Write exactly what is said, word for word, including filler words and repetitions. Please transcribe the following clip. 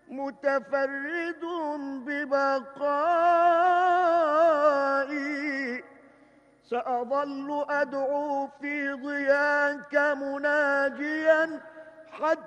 متفرد ببقائي، سأظل أدعو في ضياك مناجيا حتى